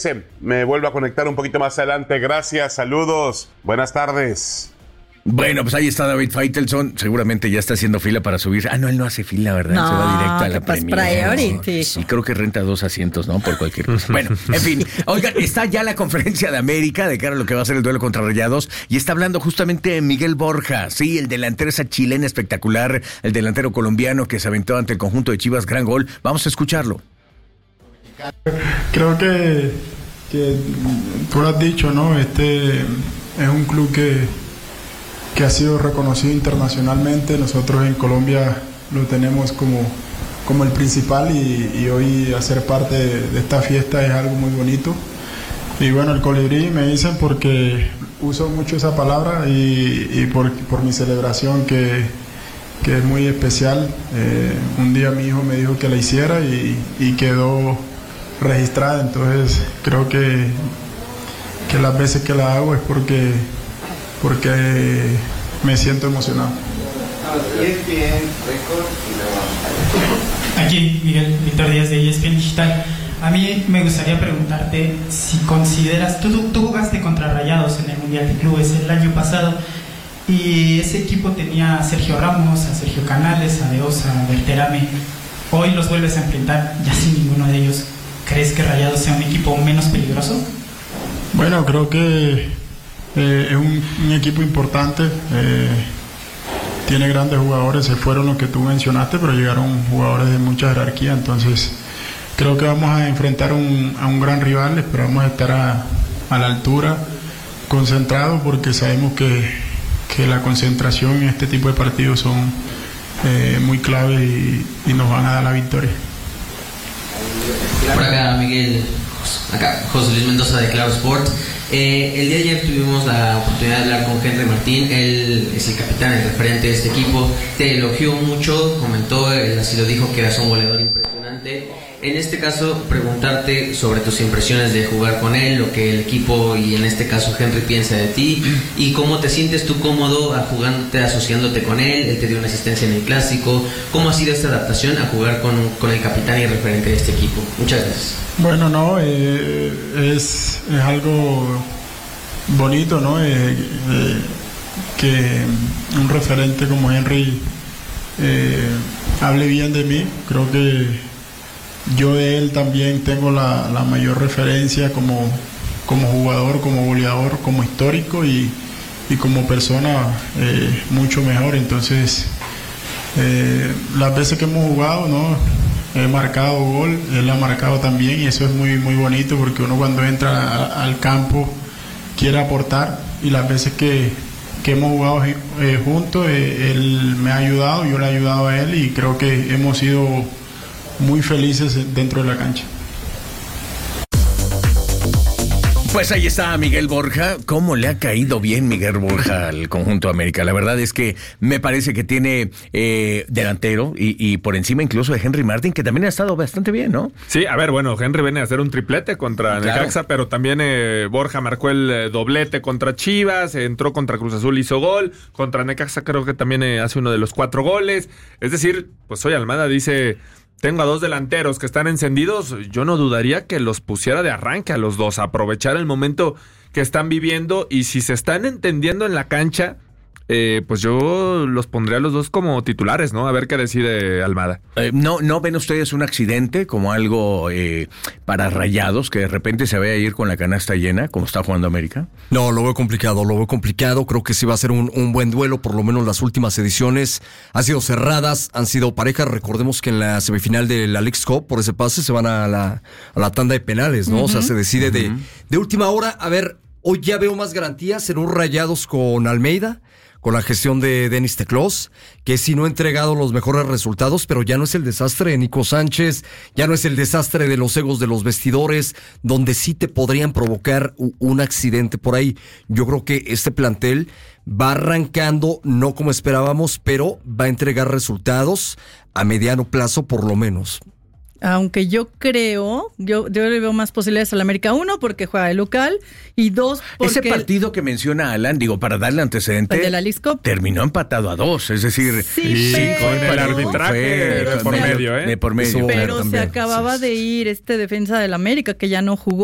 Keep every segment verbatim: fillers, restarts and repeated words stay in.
Me vuelvo a conectar un poquito más adelante. Gracias, saludos, buenas tardes. Bueno, pues ahí está David Faitelson. Seguramente ya está haciendo fila para subir. Ah, no, él no hace fila, ¿verdad? No, se va directo a la pues Premier. priority. Y creo que renta dos asientos, ¿no? Por cualquier cosa. Bueno, en fin. Oigan, está ya la conferencia de América de cara a lo que va a ser el duelo contra Rayados. Y está hablando justamente Miguel Borja. Sí, el delantero, esa chilena espectacular. El delantero colombiano que se aventó ante el conjunto de Chivas. Gran gol. Vamos a escucharlo. Creo que, que tú lo has dicho, ¿no? Este es un club que, que ha sido reconocido internacionalmente. Nosotros en Colombia lo tenemos como, como el principal y, y hoy hacer parte de, de esta fiesta es algo muy bonito. Y bueno, el colibrí me dicen porque uso mucho esa palabra y, y por, por mi celebración que, que es muy especial. Eh, un día mi hijo me dijo que la hiciera y, y quedó registrada, entonces creo que, que las veces que la hago es porque, porque me siento emocionado. Aquí Miguel Víctor Díaz de E S P N Digital. A mí me gustaría preguntarte si consideras, tú, tú jugaste contra Rayados en el Mundial de Clubes el año pasado y ese equipo tenía a Sergio Ramos, a Sergio Canales, a Deosa, a Berterame. Hoy los vuelves a enfrentar ya sin ninguno de ellos. ¿Crees que Rayados sea un equipo menos peligroso? Bueno, creo que eh, es un, un equipo importante. Eh, tiene grandes jugadores, se fueron los que tú mencionaste, pero llegaron jugadores de mucha jerarquía. Entonces, creo que vamos a enfrentar un, a un gran rival. Esperamos estar a, a la altura, concentrados, porque sabemos que, que la concentración en este tipo de partidos son eh, muy clave y, y nos van a dar la victoria. Por acá Miguel, acá José Luis Mendoza de Claro Sport. Eh, el día de ayer tuvimos la oportunidad de hablar con Henry Martín. Él es el capitán, el referente de este equipo. Te elogió mucho, comentó, él así lo dijo, que eras un goleador impresionante. En este caso, preguntarte sobre tus impresiones de jugar con él, lo que el equipo y en este caso Henry piensa de ti y cómo te sientes tú cómodo a jugándote, asociándote con él. Él te dio una asistencia en el Clásico. ¿Cómo ha sido esta adaptación a jugar con, con el capitán y referente de este equipo? Muchas gracias. Bueno, no, eh, es, es algo bonito, ¿no? Eh, eh, que un referente como Henry eh, hable bien de mí. Creo que yo de él también tengo la, la mayor referencia como, como jugador, como goleador, como histórico y, y como persona eh, mucho mejor. Entonces, eh, las veces que hemos jugado, ¿no? He marcado gol, él ha marcado también y eso es muy, muy bonito porque uno cuando entra a, al campo quiere aportar y las veces que, que hemos jugado eh, juntos, eh, él me ha ayudado, yo le he ayudado a él y creo que hemos sido muy felices dentro de la cancha. Pues ahí está Miguel Borja. ¿Cómo le ha caído bien Miguel Borja al conjunto de América? La verdad es que me parece que tiene eh, delantero y, y por encima incluso de Henry Martin, que también ha estado bastante bien, ¿no? Sí, a ver, bueno, Henry viene a hacer un triplete contra claro. Necaxa, pero también eh, Borja marcó el eh, doblete contra Chivas, entró contra Cruz Azul, hizo gol, contra Necaxa creo que también eh, hace uno de los cuatro goles. Es decir, pues hoy Almada dice... Tengo a dos delanteros que están encendidos, yo no dudaría que los pusiera de arranque a los dos, aprovechar el momento que están viviendo y si se están entendiendo en la cancha, eh, pues yo los pondría a los dos como titulares, ¿no? A ver qué decide Almada. Eh, ¿no, ¿No ven ustedes un accidente como algo eh, para Rayados, que de repente se vaya a ir con la canasta llena, como está jugando América? No, lo veo complicado, lo veo complicado. Creo que sí va a ser un, un buen duelo, por lo menos las últimas ediciones han sido cerradas, han sido parejas. Recordemos que en la semifinal de la Leagues Cup, por ese pase, se van a la, a la tanda de penales, ¿no? Uh-huh. O sea, se decide uh-huh. de, de última hora. A ver, hoy ya veo más garantías en un Rayados con Almeida, con la gestión de Denis Teclós, que sí no ha entregado los mejores resultados, pero ya no es el desastre de Nico Sánchez, ya no es el desastre de los egos de los vestidores, donde sí te podrían provocar un accidente por ahí. Yo creo que este plantel va arrancando, no como esperábamos, pero va a entregar resultados a mediano plazo por lo menos. Aunque yo creo, yo, yo le veo más posibilidades al América, uno, porque juega de local, y dos, porque... Ese partido que menciona Alan, digo, para darle antecedente, el de la Leagues Cup terminó empatado a dos, es decir... Sí, sí con el arbitraje de por medio, ¿eh? De por medio. Pero se acababa de ir este defensa del América, que ya no jugó,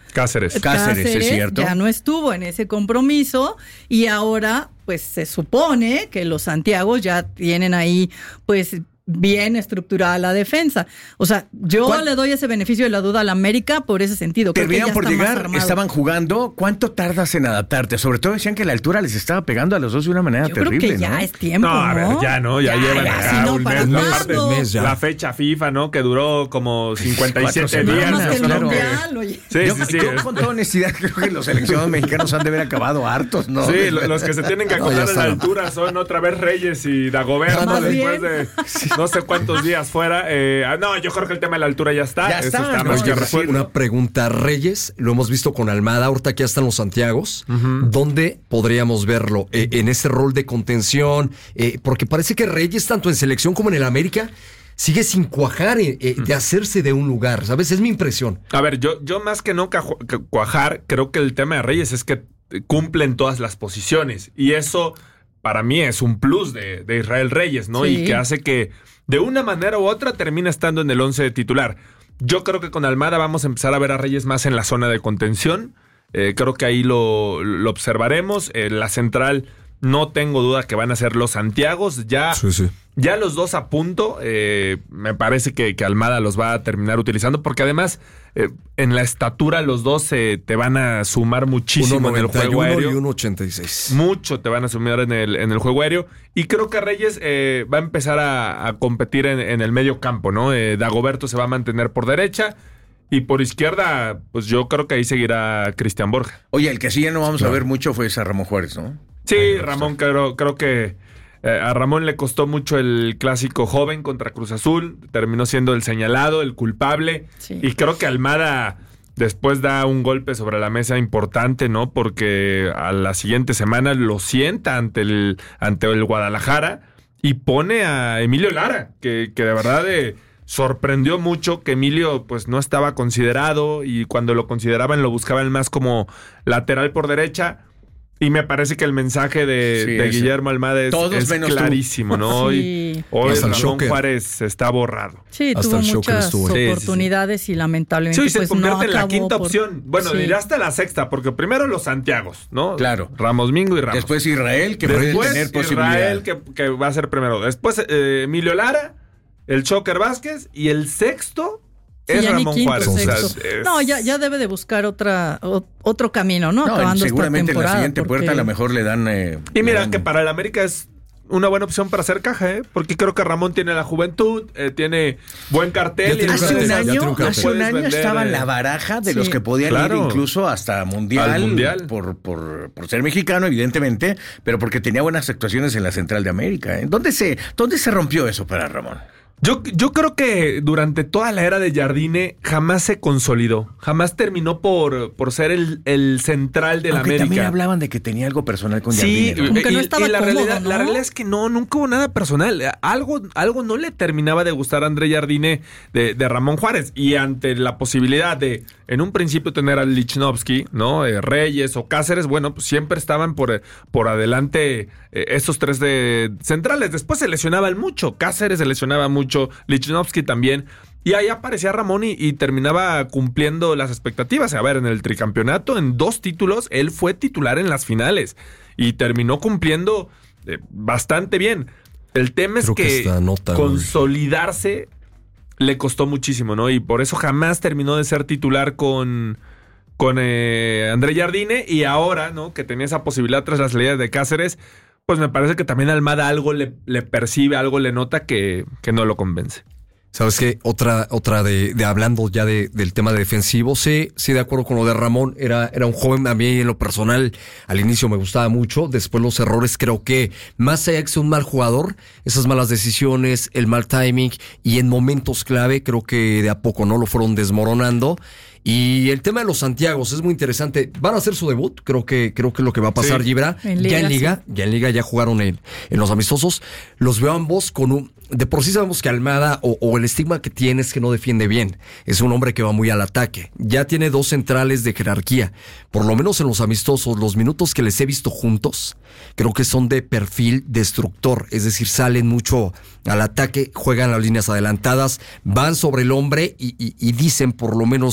Cáceres. Cáceres, es cierto. Ya no estuvo en ese compromiso y ahora pues se supone que los Santiagos ya tienen ahí pues bien estructurada la defensa. O sea, yo ¿Cuál? le doy ese beneficio de la duda a la América por ese sentido. Creo que Terminan ya por está más llegar, armado. estaban jugando. ¿Cuánto tardas en adaptarte? Sobre todo decían que la altura les estaba pegando a los dos de una manera Yo terrible, creo que ya ¿no? es tiempo, No, ¿no? a ver, ya no, ya, llevan ya, acá si no, un ¿para mes, cuándo? aparte, Un mes ya. la fecha FIFA, ¿no? Que duró como cincuenta y siete Cuatro días. semanas, Más que el claro. mundial, oye. Sí, yo, sí, sí. yo con toda honestidad creo que los seleccionados mexicanos han de haber acabado hartos, ¿no? Sí, lo- los que se tienen que No, ya acordar de la está. altura son otra vez Reyes y Dagoberto Más después bien. de no sé cuántos días fuera. Eh, ah, no, yo creo que el tema de la altura ya está. Ya Eso está, está ¿no? más que Oye, resuelto. Una pregunta, Reyes, lo hemos visto con Almada, ahorita que ya están los Santiagos, ¿dónde podríamos verlo? Eh, en ese rol de contención, eh, porque parece que Reyes, tanto en selección como en el América, sigue sin cuajar eh, eh, de hacerse de un lugar, ¿sabes? Es mi impresión. A ver, yo, yo más que no cajo- que cuajar, creo que el tema de Reyes es que cumplen todas las posiciones. Y eso, para mí, es un plus de, de Israel Reyes, ¿no? Sí. Y que hace que, de una manera u otra, termina estando en el once titular. Yo creo que con Almada vamos a empezar a ver a Reyes más en la zona de contención. Eh, creo que ahí lo, lo observaremos. Eh, la central, no tengo duda que van a ser los Santiagos. Ya, Sí, sí. ya los dos a punto. Eh, me parece que, que Almada los va a terminar utilizando. Porque además, eh, en la estatura, los dos eh, te van a sumar muchísimo en el juego aéreo. y uno ochenta y seis. Mucho te van a sumar en el, en el juego aéreo. Y creo que Reyes eh, va a empezar a, a competir en, en el medio campo, ¿no? Eh, Dagoberto se va a mantener por derecha. Y por izquierda, pues yo creo que ahí seguirá Cristian Borja. Oye, el que sí ya no vamos a ver mucho fue ese Ramón Juárez, ¿no? Sí, Ramón, creo, creo que eh, a Ramón le costó mucho el clásico joven contra Cruz Azul. Terminó siendo el señalado, el culpable. Sí. Y creo que Almada después da un golpe sobre la mesa importante, ¿no? Porque a la siguiente semana lo sienta ante el, ante el Guadalajara y pone a Emilio Lara, que, que de verdad eh, sorprendió mucho que Emilio pues no estaba considerado y cuando lo consideraban lo buscaban más como lateral por derecha. Y me parece que el mensaje de, Sí, de ese. Guillermo Almada es, Todos es menos tú. clarísimo, ¿no? Hoy, Sí. hoy Hasta el Ramón Shocker. Juárez está borrado. Sí, Hasta tuvo el show que muchas estuvo. Sí, sí, sí. oportunidades y lamentablemente Sí, se pues, convierte no en la acabó quinta por- opción. Bueno, Sí. diría hasta la sexta, porque primero los Santiagos, ¿no? Claro. Ramos Mingo y Ramos. Después Israel, que puede Después tener posibilidad. Israel, que, que va a ser primero. Después eh, Emilio Lara, el Choker Vázquez y el sexto Sí, es ya ni Ramón quinto, Juárez. O sea, sexto. es- No, ya, ya debe de buscar otra o- otro camino, ¿no? No, Acabando seguramente esta en la temporada. siguiente porque- puerta a lo mejor le dan... eh, Y le mira dan- que para el América es una buena opción para hacer caja, ¿eh? Porque creo que Ramón tiene la juventud, eh, tiene buen cartel. Ya tiene y Hace cartel, un ya año, tiene un cartel. hace un puedes año vender, estaba en eh, la baraja de Sí. los que podían Claro. ir incluso hasta mundial, Al Mundial. Por, por, por ser mexicano, evidentemente, pero porque tenía buenas actuaciones en la Central de América. ¿eh? ¿Dónde se, dónde se rompió eso para Ramón? Yo, yo creo que durante toda la era de Jardine jamás se consolidó. Jamás terminó por, por ser el, el central de la Aunque también América. hablaban de que tenía algo personal con Sí, Jardine, ¿no? Como que no y- estaba y la cómodo, realidad, ¿no? la realidad es que no, nunca hubo nada personal. Algo, algo no le terminaba de gustar a André Jardine de, de Ramón Juárez. Y ante la posibilidad de, en un principio, tener a Lichnowsky, ¿no? Eh, Reyes o Cáceres, bueno, pues siempre estaban por, por adelante eh, estos tres de centrales. Después se lesionaban mucho. Cáceres se lesionaba mucho, Lichnowsky también. Y ahí aparecía Ramón y, y terminaba cumpliendo las expectativas. A ver, en el tricampeonato, en dos títulos, él fue titular en las finales. Y terminó cumpliendo eh, bastante bien. El tema es Creo que que, esta nota, güey. consolidarse le costó muchísimo, ¿no? Y por eso jamás terminó de ser titular con, con eh, André Jardine. Y ahora, ¿no? Que tenía esa posibilidad tras las salidas de Cáceres, pues me parece que también Almada algo le, le percibe, algo le nota que, que no lo convence. ¿Sabes qué? Otra, otra de, de hablando ya de, del tema de defensivo. Sí, sí, de acuerdo con lo de Ramón. Era, era un joven, a mí en lo personal, al inicio me gustaba mucho. Después los errores, creo que más allá de que sea un mal jugador, esas malas decisiones, el mal timing y en momentos clave, creo que de a poco no lo fueron desmoronando. Y el tema de los Santiagos es muy interesante. Van a hacer su debut, creo que creo que es lo que va a pasar, Sí. Gibra. En ya en Liga, Liga, ya en Liga ya jugaron en, en los amistosos. Los veo ambos con un... De por sí sabemos que Almada o, o el estigma que tiene es que no defiende bien. Es un hombre que va muy al ataque. Ya tiene dos centrales de jerarquía. Por lo menos en los amistosos, los minutos que les he visto juntos, creo que son de perfil destructor. Es decir, salen mucho al ataque, juegan las líneas adelantadas, van sobre el hombre y, y, y dicen por lo menos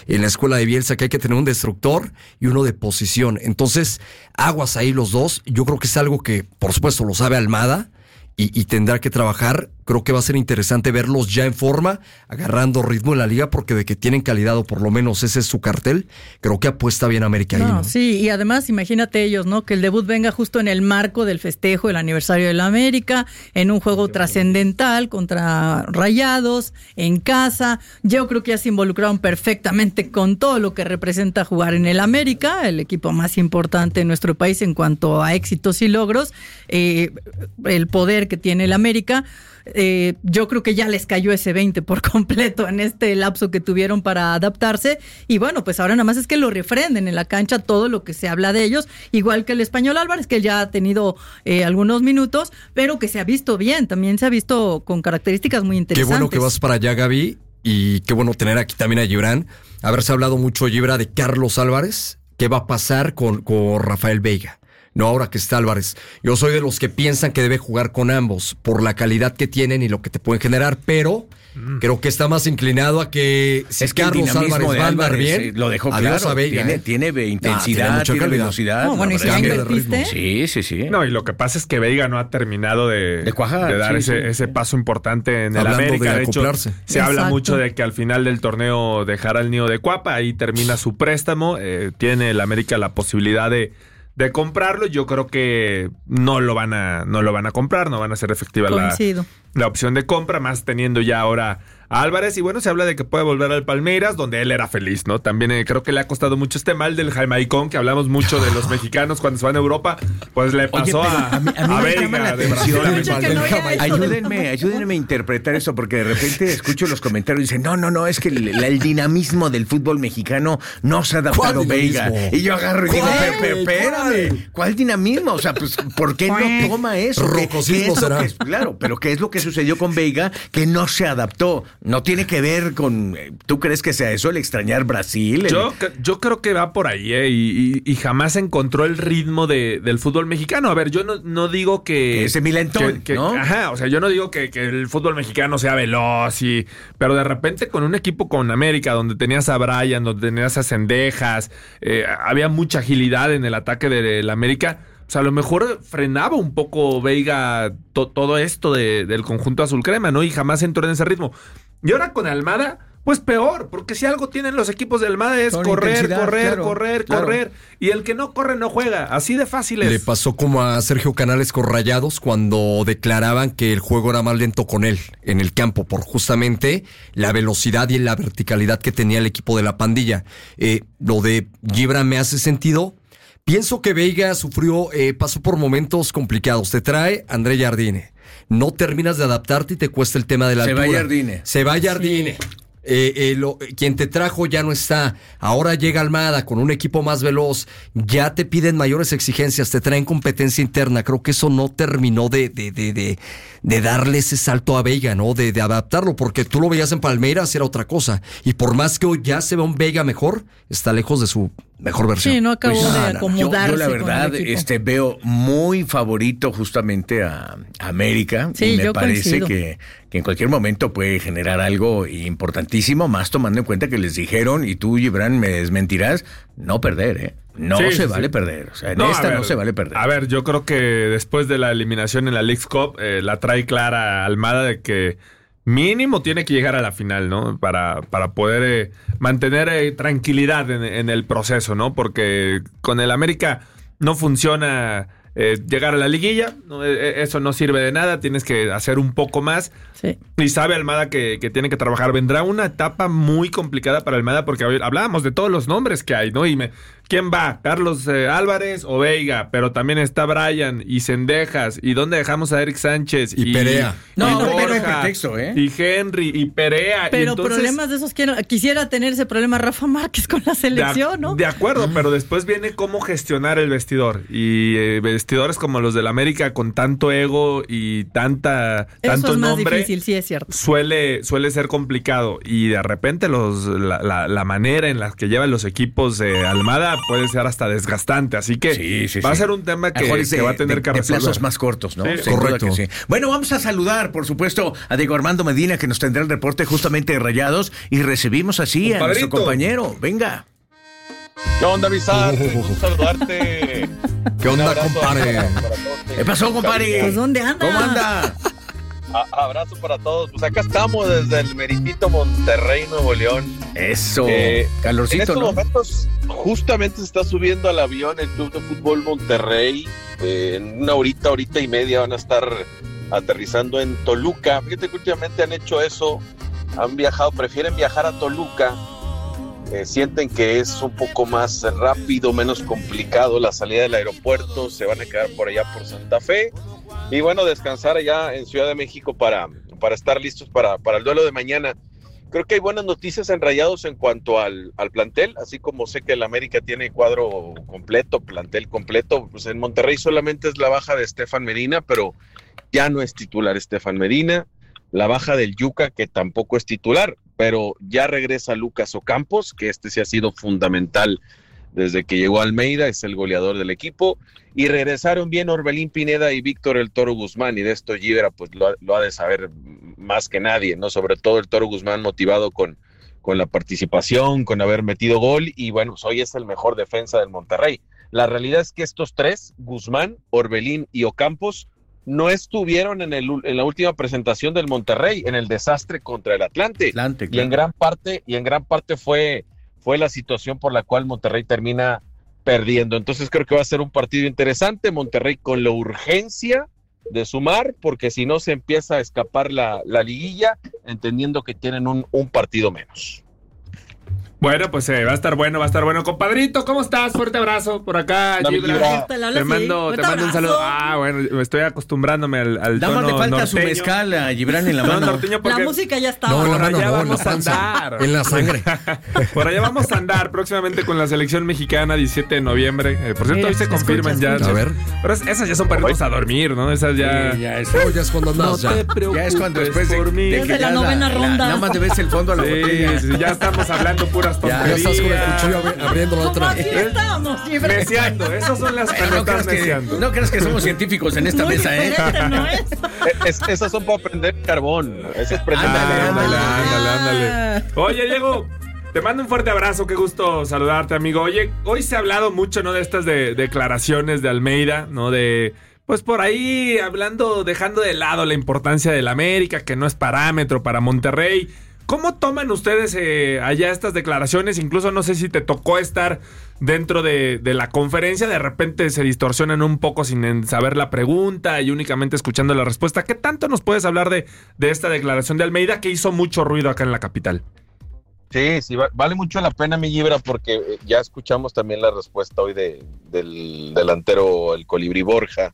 en la escuela de Bielsa, que hay que tener un destructor y uno de posición. Entonces, aguas ahí los dos. Yo creo que es algo que, por supuesto, lo sabe Almada y, y tendrá que trabajar. Creo que va a ser interesante verlos ya en forma, agarrando ritmo en la liga, porque de que tienen calidad, o por lo menos ese es su cartel, creo que apuesta bien América ahí, No, ¿no? sí, y además imagínate ellos, ¿no? Que el debut venga justo en el marco del festejo del aniversario de la América, en un juego trascendental contra Rayados, en casa. Yo creo que ya se involucraron perfectamente con todo lo que representa jugar en el América, el equipo más importante en nuestro país en cuanto a éxitos y logros, eh, el poder que tiene el América. Eh, yo creo que ya les cayó ese veinte por completo en este lapso que tuvieron para adaptarse, y bueno, pues ahora nada más es que lo refrenden en la cancha todo lo que se habla de ellos, igual que el Español Álvarez, que ya ha tenido eh, algunos minutos, pero que se ha visto bien, también se ha visto con características muy interesantes. Qué bueno que vas para allá, Gaby, y qué bueno tener aquí también a Gibran. Haberse hablado mucho, Gibra, de Carlos Álvarez. ¿Qué va a pasar con, con Rafael Veiga? No, ahora que está Álvarez. Yo soy de los que piensan que debe jugar con ambos por la calidad que tienen y lo que te pueden generar, pero mm. creo que está más inclinado a que si es que Carlos Álvarez va a andar bien, eh, lo dejó adiós claro. a Veiga, tiene, ¿eh? tiene intensidad, ah, tiene, tiene tiene velocidad. No, bueno, y si ya invertiste. Sí, sí, sí. No, y lo que pasa es que Veiga no ha terminado de, de, cuajar, de dar sí, ese, sí. ese paso importante en Hablando el América. de De hecho, acoplarse. se Exacto. habla mucho de que al final del torneo dejará el nido de Cuapa, ahí termina su préstamo. Eh, tiene el América la posibilidad de de comprarlo. Yo creo que no lo van a no lo van a comprar, no van a hacer efectiva la, la opción de compra, más teniendo ya ahora a Álvarez. Y bueno, se habla de que puede volver al Palmeiras, donde él era feliz, ¿no? También eh, creo que le ha costado mucho este mal del Jamaicón, que hablamos mucho de los mexicanos cuando se van a Europa, pues le pasó Oye, a, a, mí, a, mí a me Veiga llama la de atención. Brasil. Ayúdenme, ayúdenme a interpretar eso, porque de repente escucho los comentarios y dicen, no, no, no, es que el, el dinamismo del fútbol mexicano no se ha adaptado Veiga. Y yo agarro y digo, pero espérame, ¿cuál dinamismo? O sea, pues, ¿por qué no toma eso? Rocosismo será. Es, claro, pero ¿qué es lo que sucedió con Veiga que no se adaptó? No tiene que ver con... ¿Tú crees que sea eso el extrañar Brasil? El... Yo, yo creo que va por ahí, ¿eh? Y, y, y jamás encontró el ritmo de, del fútbol mexicano. A ver, yo no, no digo que... Ese milentón, que, que, ¿no? Ajá, o sea, yo no digo que, que el fútbol mexicano sea veloz, y, pero de repente con un equipo con América, donde tenías a Brian, donde tenías a Cendejas, eh, había mucha agilidad en el ataque del América. O sea, a lo mejor frenaba un poco Veiga to, todo esto de, del conjunto azul crema, ¿no? Y jamás entró en ese ritmo. Y ahora con Almada, pues peor, porque si algo tienen los equipos de Almada es Con correr, correr, claro, correr, claro. correr. Y el que no corre no juega. Así de fácil es. Le pasó como a Sergio Canales con Rayados cuando declaraban que el juego era más lento con él en el campo por justamente la velocidad y la verticalidad que tenía el equipo de la pandilla. Eh, lo de Gibran me hace sentido. Pienso que Veiga sufrió, eh, pasó por momentos complicados. Te trae André Jardine. No terminas de adaptarte y te cuesta el tema de la Se altura. va Jardine. Se va Jardine. Sí. Eh, eh, lo, quien te trajo ya no está. Ahora llega Almada con un equipo más veloz. Ya te piden mayores exigencias, te traen competencia interna. Creo que eso no terminó de, de, de, de, de darle ese salto a Veiga, ¿no? De, de adaptarlo, porque tú lo veías en Palmeiras, era otra cosa. Y por más que hoy ya se vea un Veiga mejor, está lejos de su mejor versión. Sí, no acabó Pues, de no, no. acomodarse. Yo, yo la con verdad el equipo. este, veo muy favorito justamente a, a América. Sí, y me yo parece coincido. que, que en cualquier momento puede generar algo importantísimo, más tomando en cuenta que les dijeron, y tú, Gibran, me desmentirás, no perder, ¿eh? No Sí, se sí, vale sí. perder. O sea, en No, esta a ver, no se vale perder. A ver, yo creo que después de la eliminación en la Leagues Cup, eh, la trae clara Almada de que mínimo tiene que llegar a la final, ¿no? Para, para poder eh, mantener eh, tranquilidad en, en el proceso, ¿no? Porque con el América no funciona eh, llegar a la liguilla, no, eh, eso no sirve de nada, tienes que hacer un poco más. Sí. Y sabe Almada que, que tiene que trabajar. Vendrá una etapa muy complicada para Almada, porque hablábamos de todos los nombres que hay, ¿no? Y me, ¿quién va? ¿Carlos eh, Álvarez o Veiga? Pero también está Brian y Cendejas. ¿Y dónde dejamos a Eric Sánchez? Y Perea. No, y no, pero Borja, no hay pretexto, ¿eh? Y Henry y Perea. Pero y entonces, problemas de esos quiero, quisiera tener ese problema Rafa Márquez con la selección, de, ¿no? De acuerdo, pero después viene cómo gestionar el vestidor. Y eh, vestidores como los del América con tanto ego y tanta Eso tanto es más nombre. difícil, sí es cierto. Suele, suele ser complicado, y de repente los la, la, la manera en la que llevan los equipos de Almada puede ser hasta desgastante. Así que sí, sí, va sí. a ser un tema que, de, que va a tener de, que de resolver. plazos más cortos, ¿no? Sí, Correcto. correcto. Sí. Bueno, vamos a saludar, por supuesto, a Diego Armando Medina, que nos tendrá el reporte justamente de Rayados, y recibimos así a nuestro compañero. Venga. ¿Qué onda, Bizar? Gusto saludarte. ¿Qué onda, compadre? ¿Qué pasó, compadre? Pues, ¿dónde anda? ¿Cómo anda? A- abrazo para todos. Pues acá estamos desde el meritito Monterrey, Nuevo León. Eso, Eh, calorcito, en estos ¿no? momentos justamente se está subiendo al avión el Club de Fútbol Monterrey. Eh, en una horita, horita y media van a estar aterrizando en Toluca. Fíjate que últimamente han hecho eso. Han viajado, prefieren viajar a Toluca. Eh, sienten que es un poco más rápido, menos complicado la salida del aeropuerto. Se van a quedar por allá por Santa Fe. Y bueno, descansar allá en Ciudad de México para, para estar listos para, para el duelo de mañana. Creo que hay buenas noticias en Rayados en cuanto al, al plantel, así como sé que el América tiene cuadro completo, plantel completo, pues en Monterrey solamente es la baja de Estefan Medina, pero ya no es titular Estefan Medina, la baja del Yuca, que tampoco es titular, pero ya regresa Lucas Ocampos, que este sí ha sido fundamental desde que llegó a Almeida, es el goleador del equipo, y regresaron bien Orbelín Pineda y Víctor el Toro Guzmán, y de esto Gibra pues lo, lo ha de saber más que nadie, ¿no? Sobre todo el Toro Guzmán motivado con, con la participación, con haber metido gol, y bueno, pues hoy es el mejor defensa del Monterrey. La realidad es que estos tres, Guzmán, Orbelín y Ocampos, no estuvieron en, el, en la última presentación del Monterrey, en el desastre contra el Atlante, Atlante, claro. y en gran parte, y en gran parte fue, fue la situación por la cual Monterrey termina perdiendo. Entonces creo que va a ser un partido interesante, Monterrey con la urgencia de sumar, porque si no se empieza a escapar la, la liguilla, entendiendo que tienen un, un partido menos. Bueno, pues eh, va a estar bueno, va a estar bueno. Compadrito, ¿cómo estás? Fuerte abrazo por acá. Dame, Gibran. Gibran. Te lo Te hablo mando, así. te Fuerte mando un abrazo. saludo. Ah, bueno, me estoy acostumbrándome al, al Nada tono más le falta norteño. su mezcal a Gibran en la Tono mano. norteño porque La música ya estaba. No, en la por mano, allá no, en la vamos a panza, andar. en la sangre. Por allá vamos a andar próximamente con la selección mexicana, diecisiete de noviembre. Eh, por cierto, Mira, hoy se escucha, confirman ya. A ver. Pero es- esas ya son para irnos a dormir, ¿no? Esas ya... Sí, ya es, Oh, ya es cuando andas ya. ya es cuando después de, por mí. de Desde que la ya novena ronda. Nada más debes el fondo a la botella. Sí, sí, ya estamos hablando puras Ya, Ya tonterías. estás con el cuchillo abri- abriendo la ¿Cómo otra. así estamos, Gibran? Neciando, esas son las Bueno, no, pelotas creas que, neciando. no creas que somos científicos en esta Muy mesa, ¿eh? diferente, ¿no es? Es, esas son para prender carbón, eso es prender Ándale, carbón. ándale. ándale, ándale. Oye, Diego, te mando un fuerte abrazo, qué gusto saludarte, amigo. Oye, hoy se ha hablado mucho, ¿no? De estas de, declaraciones de Almeida, ¿no? De, pues por ahí hablando, dejando de lado la importancia del América, que no es parámetro para Monterrey. ¿Cómo toman ustedes eh, allá estas declaraciones? Incluso no sé si te tocó estar dentro de, de la conferencia, de repente se distorsionan un poco sin saber la pregunta y únicamente escuchando la respuesta. ¿Qué tanto nos puedes hablar de, de esta declaración de Almeida que hizo mucho ruido acá en la capital? Sí, sí, va- vale mucho la pena, mi Gibra, porque eh, ya escuchamos también la respuesta hoy de, del delantero, el Colibrí Borja.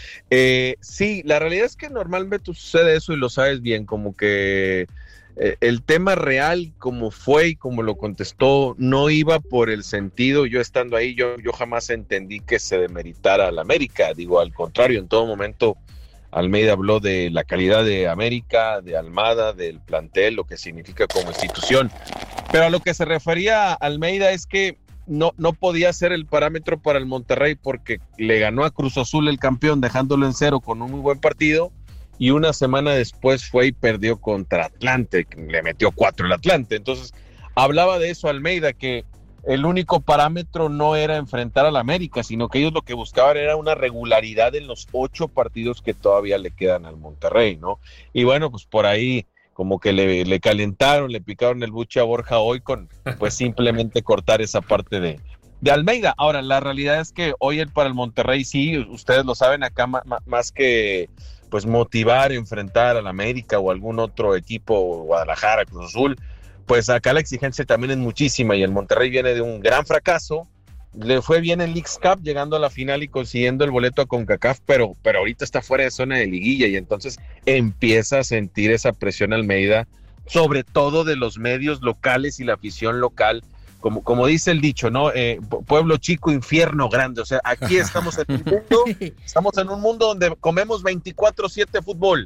Eh, sí, la realidad es que normalmente sucede eso y lo sabes bien, como que eh, el tema real, como fue y como lo contestó, no iba por el sentido. Yo estando ahí, yo, yo jamás entendí que se demeritara al América. Digo, al contrario, en todo momento Almeida habló de la calidad de América, de Almada, del plantel, lo que significa como institución. Pero a lo que se refería Almeida es que no, no podía ser el parámetro para el Monterrey porque le ganó a Cruz Azul el campeón dejándolo en cero con un muy buen partido y una semana después fue y perdió contra Atlante, le metió cuatro el Atlante. Entonces hablaba de eso Almeida, que el único parámetro no era enfrentar al América, sino que ellos lo que buscaban era una regularidad en los ocho partidos que todavía le quedan al Monterrey, ¿no? Y bueno, pues por ahí como que le, le calentaron, le picaron el buche a Borja hoy con pues simplemente cortar esa parte de, de Almeida. Ahora, la realidad es que hoy el, para el Monterrey sí, ustedes lo saben acá, ma, ma, más que pues motivar, enfrentar al América o algún otro equipo, Guadalajara, Cruz Azul, pues acá la exigencia también es muchísima y el Monterrey viene de un gran fracaso. Le fue bien en Leagues Cup llegando a la final y consiguiendo el boleto a CONCACAF, pero, pero ahorita está fuera de zona de liguilla y entonces empieza a sentir esa presión Almeida, sobre todo de los medios locales y la afición local, como, como dice el dicho, ¿no? Eh, pueblo chico, infierno grande. O sea, aquí estamos en un mundo, estamos en un mundo donde comemos veinticuatro siete fútbol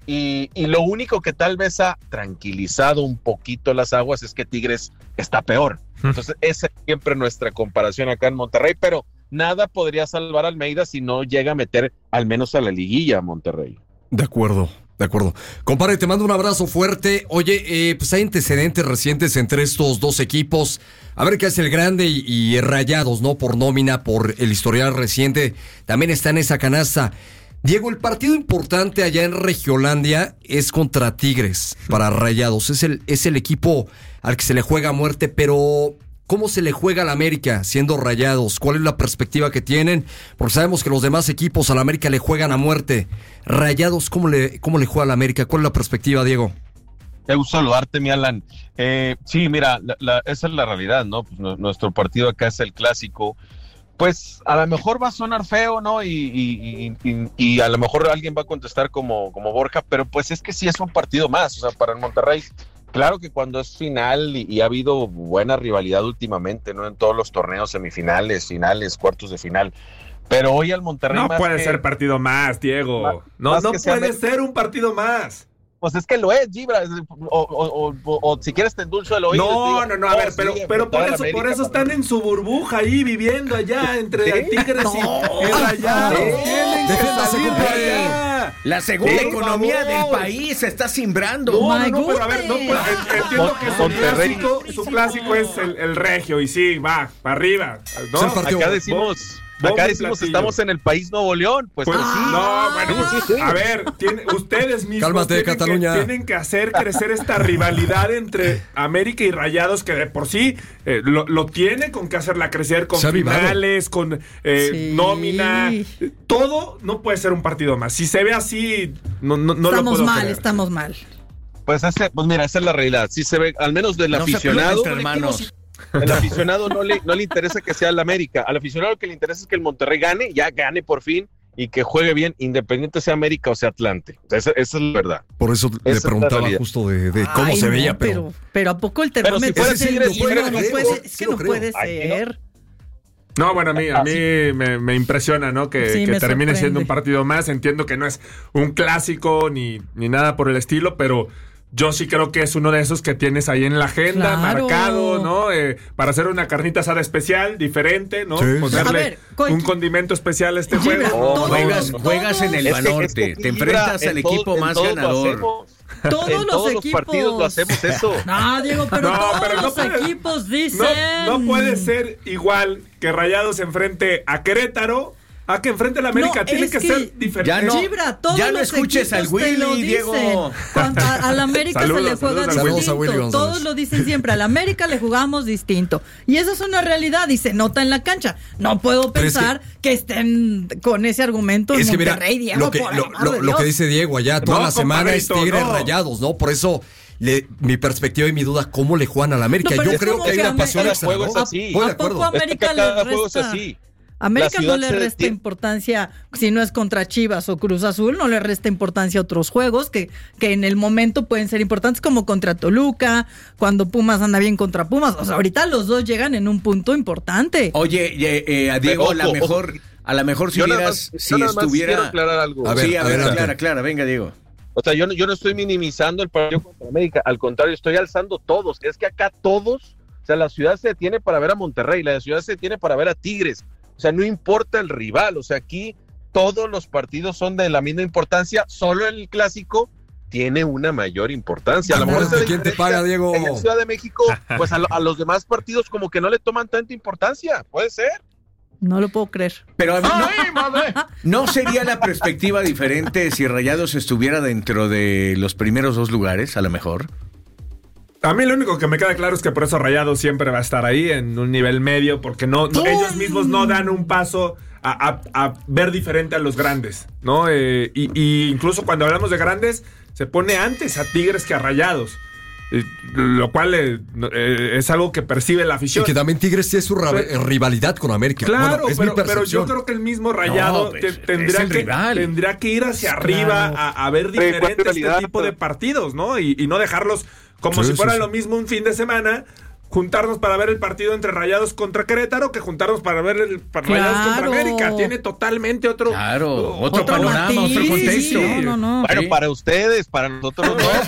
Y, y lo único que tal vez ha tranquilizado un poquito las aguas es que Tigres está peor. Entonces, esa es siempre nuestra comparación acá en Monterrey, pero nada podría salvar a Almeida si no llega a meter al menos a la liguilla a Monterrey. De acuerdo, de acuerdo. Compadre, te mando un abrazo fuerte. Oye, eh, pues hay antecedentes recientes entre estos dos equipos. A ver qué hace el Grande y, y Rayados, ¿no? Por nómina, por el historial reciente. También está en esa canasta. Diego, el partido importante allá en Regiolandia es contra Tigres para Rayados. Es el, es el equipo al que se le juega a muerte, pero ¿cómo se le juega al América siendo Rayados? ¿Cuál es la perspectiva que tienen? Porque sabemos que los demás equipos al América le juegan a muerte. Rayados, ¿cómo le, cómo le juega al América? ¿Cuál es la perspectiva, Diego? Qué gusto saludarte, mi Alan. Eh, sí, mira, la, la, esa es la realidad, ¿no? Pues no, nuestro partido acá es el clásico. Pues a lo mejor va a sonar feo, ¿no? Y, y, y, y a lo mejor alguien va a contestar como, como Borja, pero pues es que sí es un partido más, o sea, para el Monterrey. Claro que cuando es final y, y ha habido buena rivalidad últimamente, ¿no? En todos los torneos, semifinales, finales, cuartos de final. Pero hoy al Monterrey no más puede que, ser partido más, Diego. Más, no más no sea, puede ser un partido más. Pues es que lo es, Gibra, o, o, o, o si quieres te endulzo el oído. No, digo, no, no, a ver, sí, pero, pero por eso, por eso están en su burbuja ahí, viviendo allá, entre ¿sí? Tigres no. y, y Rayados. Sí. Tienen que salir de allá. La segunda sí, economía del país se está simbrando. No, no, no, pero a ver, no, pero entiendo que su clásico, su clásico es el, el regio, y sí, va, para arriba. ¿no? Acá decimos... Acá decimos que estamos en el país Nuevo León, pues, pues pues sí. No, bueno, pues, sí, sí. A ver, tiene, ustedes mismos Cálmate, tienen, Cataluña. Que, tienen que hacer crecer esta rivalidad entre América y Rayados, que de por sí eh, lo, lo tiene con que hacerla crecer con finales, con eh, sí. nómina. Todo no puede ser un partido más. Si se ve así, no, no, no estamos lo puedo mal, creer. estamos mal. Pues, ese, pues mira, esa es la realidad. Sí se ve, al menos del no aficionado. Hermanos. El aficionado no le, no le interesa que sea el América. Al aficionado lo que le interesa es que el Monterrey gane, ya gane por fin y que juegue bien, independiente sea América o sea Atlante. Esa, esa es la verdad. Por eso esa le preguntaba justo de, de cómo Ay, se no, veía. Pero, pero, pero ¿a poco el termómetro? Pero si fuera Tigres, no puede, no puede, sí, es que lo no creo. puede Ay, ser. No, bueno, a mí, a mí me, me impresiona, ¿no? Que, sí, que termine sorprende. siendo un partido más. Entiendo que no es un clásico ni, ni nada por el estilo, pero yo sí creo que es uno de esos que tienes ahí en la agenda, claro. marcado, ¿no? Eh, para hacer una carnita asada especial, diferente, ¿no? Sí. Ponerle ver, co- un condimento especial a este Gibra, juego. todos, juegas, todos, juegas en el Es que- Banorte, es que, te enfrentas Gibra, al en todo- equipo en más todos lo ganador. hacemos. Todos en los todos equipos. los partidos lo hacemos eso. No, Diego, pero No, todos pero no los puede- equipos dicen. No, no puede ser igual que Rayados se enfrente a Querétaro a que enfrente a la América. No, Tiene es que, que ser diferente. ya no- Gibra, todos ya no los escuches al equipos te lo Willy, dicen. Diego. Cuando a, a la América Saludos, se le juega saludos a Willy. distinto. Saludos a Willy González. Todos lo dicen siempre. A la América le jugamos distinto. Y eso es una realidad y se nota en la cancha. No puedo Pero es pensar que, que estén con ese argumento en es que mira, Monterrey, Diego, lo que, por lo, amor lo- de lo Dios. que dice Diego allá toda No, la semana es compadrito, Tigres no. Rayados, ¿no? Por eso le, mi perspectiva y mi duda, ¿cómo le juegan a la América? No, pero Yo es creo como que hay que una a pasión América- extra, juego ¿no? es así. Voy de ¿A poco acuerdo. América Es que le cada juego es resta? así. América La ciudad no le se resta detiene. importancia, si no es contra Chivas o Cruz Azul, no le resta importancia a otros juegos que, que en el momento pueden ser importantes, como contra Toluca, cuando Pumas anda bien contra Pumas. O sea, ahorita los dos llegan en un punto importante. Oye, eh, eh, a Diego, Ojo, a la ojo. mejor, a la mejor si Yo nada hubieras, más- si yo nada más estuviera. quiero aclarar algo. A ver, sí, a ver, adelante. clara, clara, venga, Diego. O sea, yo no, yo no estoy minimizando el partido contra América, al contrario, estoy alzando todos. Es que acá todos, o sea, la ciudad se detiene para ver a Monterrey, la ciudad se detiene para ver a Tigres. O sea, no importa el rival, o sea, aquí todos los partidos son de la misma importancia, solo el clásico tiene una mayor importancia. A lo mejor Acuérdate esa quién te diferencia paga, Diego. en la Ciudad de México, pues a, lo- a los demás partidos como que no le toman tanta importancia, puede ser. No lo puedo creer. Pero a mí no, ¡Ay, madre! ¿no sería la perspectiva diferente si Rayados estuviera dentro de los primeros dos lugares, a lo mejor? A mí lo único que me queda claro es que por eso Rayados siempre va a estar ahí en un nivel medio, porque no, no- ellos mismos no dan un paso a, a- a ver diferente a los grandes, ¿no? Eh, y, y incluso cuando hablamos de grandes, se pone antes a Tigres que a Rayados, eh, lo cual eh, no- eh, es algo que percibe la Y afición. que también Tigres tiene su ra- Pero- rivalidad con América. Claro, Bueno, es pero, mi pero percepción. yo creo que el mismo Rayado No, pues, te- es tendría, el que, rival. tendría que ir hacia Claro. arriba a, a ver ¿cuál diferente rivalidad? este tipo de partidos, ¿no? Y, y no dejarlos como Sí, si fuera sí, sí. lo mismo un fin de semana, juntarnos para ver el partido entre Rayados contra Querétaro que juntarnos para ver el para Claro. Rayados contra América. Tiene totalmente otro, Claro, otro, otro panorama, matiz, otro contexto. sí, no, no, no. Bueno, Sí. para ustedes, para nosotros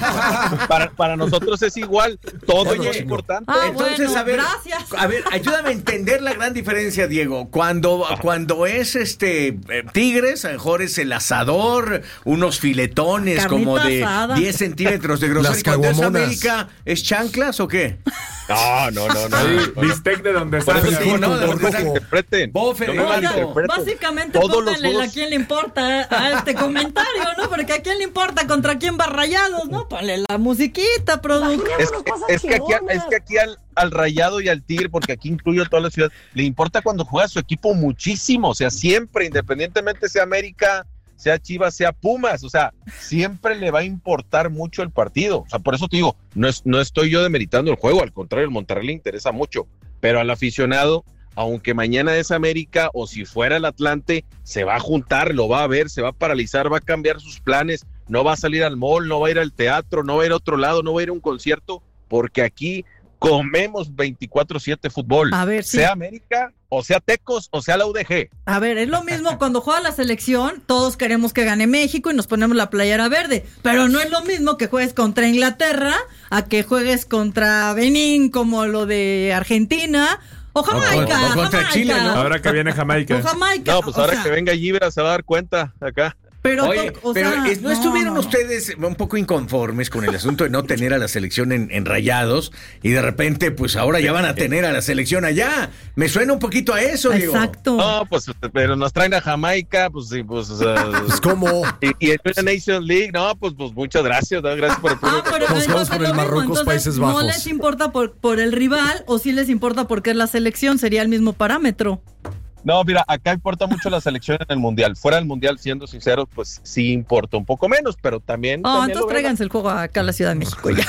no. para, para nosotros es igual. Todo Oye, es importante. Ah, Entonces, bueno, a ver, gracias. a ver, ayúdame a entender la gran diferencia, Diego. Cuando, cuando es este eh, Tigres, a lo mejor es el asador, unos filetones Carnita como de asada. diez centímetros de grosor. Las ¿Y cuando es caguamonas. América, es chanclas o qué? No, no, no, no. Sí, no, no. bistec de donde Por eso salga. Sí, sí, no, no, de no, lo que no salga. interpreten. Bofe, No me Oiga, malinterpreten. básicamente Todos los pónganle juegos- a quién le importa a este comentario, ¿no? Porque a quién le importa contra quién va Rayados, ¿no? Ponle la musiquita, producto. Es, es que aquí, es que aquí al, al Rayado y al Tigre, porque aquí incluyo toda la ciudad, le importa cuando juega su equipo muchísimo, o sea, siempre, independientemente sea América, sea Chivas, sea Pumas, o sea, siempre le va a importar mucho el partido. O sea, por eso te digo, no, es, no estoy yo demeritando el juego, al contrario, el Monterrey le interesa mucho, pero al aficionado, aunque mañana es América o si fuera el Atlante, se va a juntar, lo va a ver, se va a paralizar, va a cambiar sus planes, no va a salir al mall, no va a ir al teatro, no va a ir a otro lado, no va a ir a un concierto, porque aquí comemos veinticuatro siete fútbol, A ver, sí. sea América, o sea Tecos, o sea la U D G. A ver, es lo mismo cuando juega la selección, todos queremos que gane México y nos ponemos la playera verde, pero no es lo mismo que juegues contra Inglaterra a que juegues contra Benín como lo de Argentina o Jamaica. o contra Jamaica. Chile, ¿no? Ahora que viene Jamaica. O Jamaica. No, pues o ahora sea, que venga Gibra se va a dar cuenta acá. Pero, Oye, to- o pero sea, es- ¿no, estuvieron no. ustedes un poco inconformes con el asunto de no tener a la selección en, en Rayados y de repente, pues ahora ya van a tener a la selección allá? Me suena un poquito a eso, Diego. Exacto. No, pues, pero nos traen a Jamaica, pues sí, pues, o sea, Pues cómo. y, y en una Nation League, no, pues, pues muchas gracias, ¿no? Gracias por el Ah, pero Nos entonces vamos con lo el mismo, Marruecos, entonces, Países ¿no Bajos. les importa por, por el rival o sí les importa porque es la selección? Sería el mismo parámetro. No, mira, acá importa mucho la selección en el Mundial. Fuera del Mundial, siendo sinceros, pues sí importa un poco menos, pero también... Oh, también entonces lo veo. tráiganse el juego acá a la Ciudad de México ya.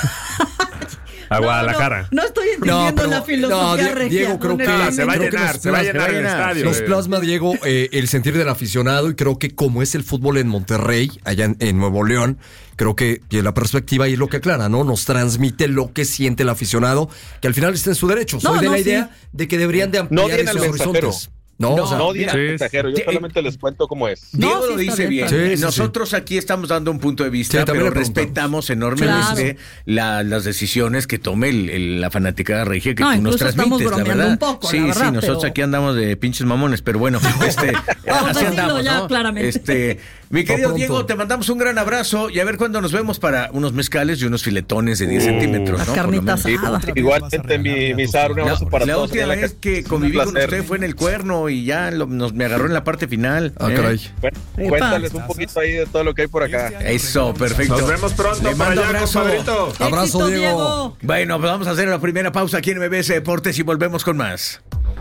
A No, Guadalajara. No, no estoy entendiendo pero- la filosofía no, Die- regia. Diego, creo que- Ah, se va a Creo que llenar, nos se va a plasma- llenar se va a el llenar. estadio. Nos eh. plasma, Diego, eh, el sentir del aficionado y creo que como es el fútbol en Monterrey, allá en, en Nuevo León, creo que tiene la perspectiva y es lo que aclara, ¿no? Nos transmite lo que siente el aficionado, que al final está en su derecho. Soy No, de no, la sí. idea de que deberían de ampliar viene esos el mensajero. horizontes. No, No, o sea, No, digan Sí. mensajero, yo Sí. solamente les cuento cómo es. Diego No, sí, lo está dice bien. bien, está bien. Sí, sí, Nosotros aquí estamos dando un punto de vista, Sí, también pero le preguntamos. respetamos enormemente Claro. la- las decisiones que tome el- el- la fanaticada regia que No, tú nos incluso estamos transmites, la bromeando verdad. un poco, sí, la verdad, sí, nosotros pero- aquí andamos de pinches mamones, pero bueno, este, así decirlo andamos, ya ¿no? claramente. Este, mi querido pronto. Diego, te mandamos un gran abrazo y a ver cuándo nos vemos para unos mezcales y unos filetones de diez centímetros, Las ¿no? Por lo carnitas menos. asadas. Igualmente, mi, mi Sar, un abrazo La, para la todos. última allá en la vez casa. que Un conviví con placer. usted fue en el Cuerno y ya lo- nos, me agarró en la parte final. Ah, ¿eh? caray. Bueno, Epa. cuéntales un poquito ahí de todo lo que hay por acá. Eso, perfecto. Nos vemos pronto Le por mando allá, abrazo. compadrito. Abrazo, Éxito, Diego. Bueno, pues vamos a hacer la primera pausa aquí en M B S Deportes y volvemos con más.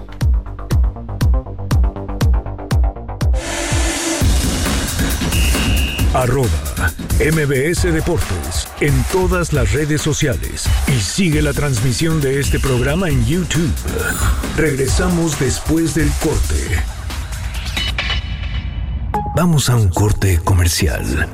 Arroba M B S Deportes en todas las redes sociales y sigue la transmisión de este programa en YouTube. Regresamos después del corte. Vamos a un corte comercial.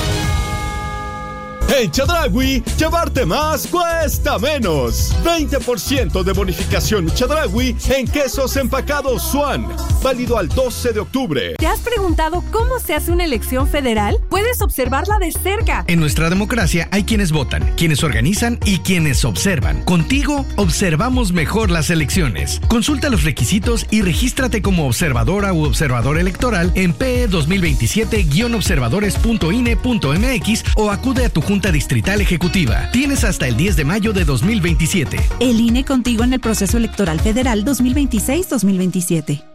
En Chedraui, llevarte más cuesta menos. veinte por ciento de bonificación Chedraui en quesos empacados Swan. Válido al doce de octubre. ¿Te has preguntado cómo se hace una elección federal? Puedes observarla de cerca. En nuestra democracia hay quienes votan, quienes organizan y quienes observan. Contigo observamos mejor las elecciones. Consulta los requisitos y regístrate como observadora u observador electoral en P E dos mil veintisiete guion observadores punto I N E punto M X o acude a tu Junta Distrital Ejecutiva. Tienes hasta el diez de mayo de dos mil veintisiete. El I N E contigo en el proceso electoral federal dos mil veintiséis dos mil veintisiete.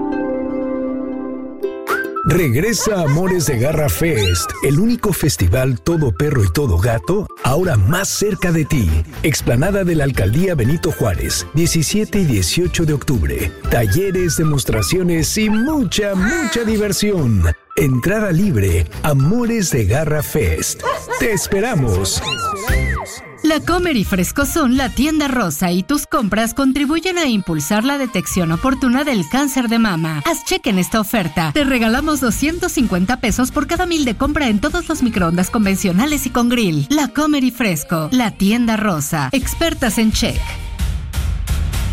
Regresa Amores de Garra Fest, el único festival todo perro y todo gato, ahora más cerca de ti. Explanada de la Alcaldía Benito Juárez, diecisiete y dieciocho de octubre. Talleres, demostraciones y mucha, mucha diversión. Entrada libre, Amores de Garra Fest. Te esperamos. La Comer y Frescosón, la tienda rosa y tus compras contribuyen a impulsar la detección oportuna del cáncer de mama. Haz cheque en esta oferta. Te regalamos doscientos cincuenta pesos por cada mil de compra en todos los microondas convencionales y con grill. La Comer y Fresco, la tienda rosa. Expertas en check.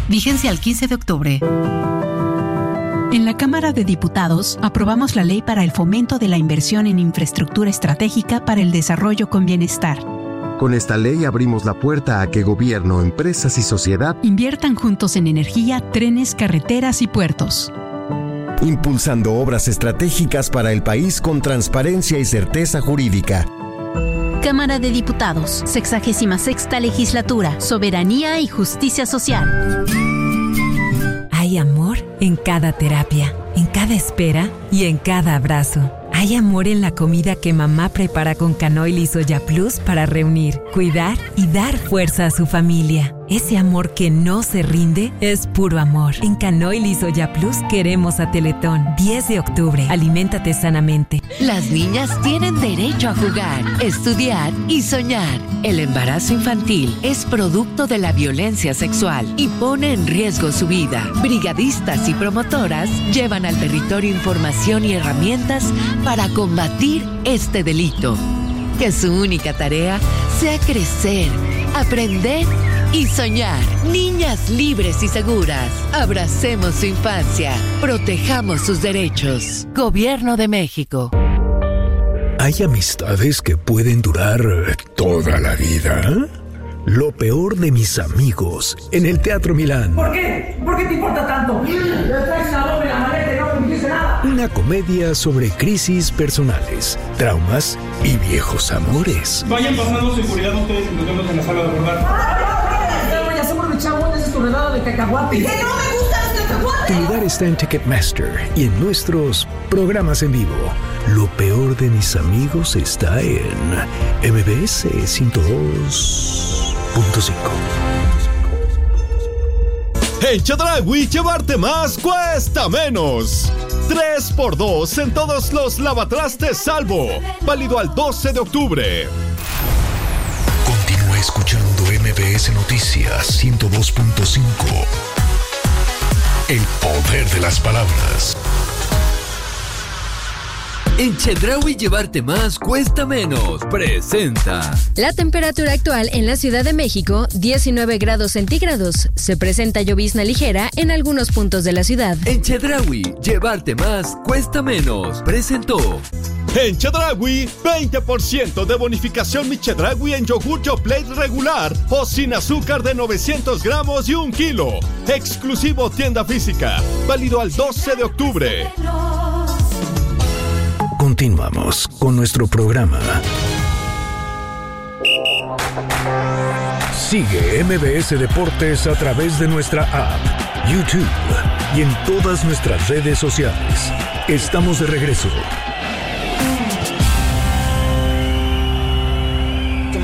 Vigencia al quince de octubre. En la Cámara de Diputados aprobamos la ley para el fomento de la inversión en infraestructura estratégica para el desarrollo con bienestar. Con esta ley abrimos la puerta a que gobierno, empresas y sociedad inviertan juntos en energía, trenes, carreteras y puertos. Impulsando obras estratégicas para el país con transparencia y certeza jurídica. Cámara de Diputados, sexagésima sexta legislatura, soberanía y justicia social. Hay amor en cada terapia, en cada espera y en cada abrazo. Hay amor en la comida que mamá prepara con Canoil y Soya Plus para reunir, cuidar y dar fuerza a su familia. Ese amor que no se rinde es puro amor. En Canoil y Soya Plus queremos a Teletón. diez de octubre. Aliméntate sanamente. Las niñas tienen derecho a jugar, estudiar y soñar. El embarazo infantil es producto de la violencia sexual y pone en riesgo su vida. Brigadistas y promotoras llevan al territorio información y herramientas para combatir este delito. Que su única tarea sea crecer, aprender y soñar. Niñas libres y seguras. Abracemos su infancia. Protejamos sus derechos. Gobierno de México. ¿Hay amistades que pueden durar toda la vida? Lo peor de mis amigos en el Teatro Milán. ¿Por qué? ¿Por qué te importa tanto? Le traes la doble la maleta y no me dice nada. Una comedia sobre crisis personales, traumas y viejos amores. Vayan pasando seguridad ustedes y nos vemos en la sala de abordar. Ya somos de chabones, es tu redada de cacahuate. ¡Que no me gustan los cacahuates! Tu lugar está en Ticketmaster y en nuestros programas en vivo. Lo peor de mis amigos está en M B S ciento dos punto cinco. En Chedraui, llevarte más cuesta menos. tres por dos en todos los lavatrastes Salvo. Válido al doce de octubre. Continúa escuchando M B S Noticias ciento dos punto cinco. El poder de las palabras. En Chedraui llevarte más cuesta menos. Presenta. La temperatura actual en la Ciudad de México, diecinueve grados centígrados. Se presenta llovizna ligera en algunos puntos de la ciudad. En Chedraui, llevarte más cuesta menos. Presentó. En Chedraui, veinte por ciento de bonificación Mi Chedraui en yogur Yoplait regular o sin azúcar de novecientos gramos y un kilo. Exclusivo tienda física. Válido al doce de octubre. Continuamos con nuestro programa. Sigue M B S Deportes a través de nuestra app, YouTube y en todas nuestras redes sociales. Estamos de regreso.